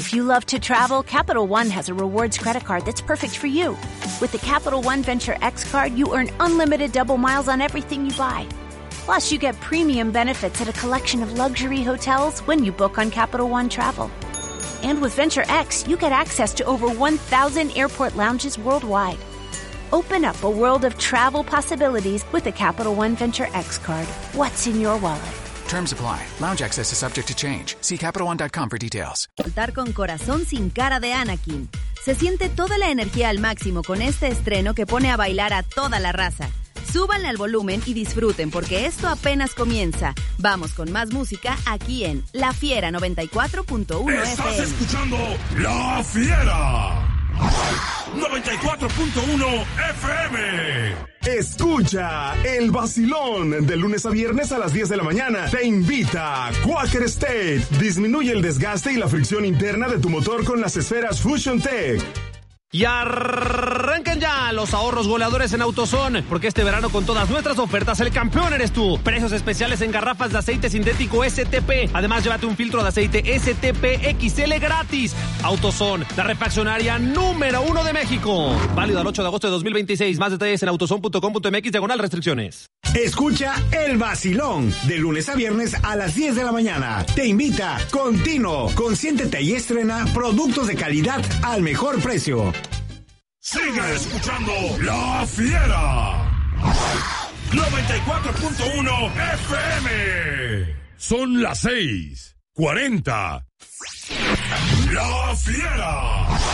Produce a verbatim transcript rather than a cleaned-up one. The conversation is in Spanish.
If you love to travel, Capital One has a rewards credit card that's perfect for you. With the Capital One Venture X card, you earn unlimited double miles on everything you buy. Plus, you get premium benefits at a collection of luxury hotels when you book on Capital One Travel. And with Venture X, you get access to over one thousand airport lounges worldwide. Open up a world of travel possibilities with the Capital One Venture X card. What's in your wallet? Terms apply. Lounge access is subject to change. See Capital One dot com for details. Saltar con Corazón sin cara de Anakin. Se siente toda la energía al máximo con este estreno que pone a bailar a toda la raza. Súbanle al volumen y disfruten porque esto apenas comienza. Vamos con más música aquí en La Fiera noventa y cuatro punto uno F M. Estás escuchando La Fiera noventa y cuatro punto uno F M. Escucha el vacilón de lunes a viernes a las diez de la mañana. Te invita Quaker State. Disminuye el desgaste y la fricción interna de tu motor con las esferas Fusion Tech. Y arrancan ya los ahorros goleadores en AutoZone, porque este verano con todas nuestras ofertas el campeón eres tú. Precios especiales en garrafas de aceite sintético S T P. Además, llévate un filtro de aceite S T P X L gratis. AutoZone, la refaccionaria número uno de México. Válido al ocho de agosto de dos mil veintiséis. Más detalles en autozone punto com punto m x diagonal restricciones. Escucha el vacilón de lunes a viernes a las diez de la mañana. Te invita Continuo. Consiéntete y estrena productos de calidad al mejor precio. Sigue escuchando La Fiera noventa y cuatro punto uno F M. Son las seis cuarenta. La Fiera.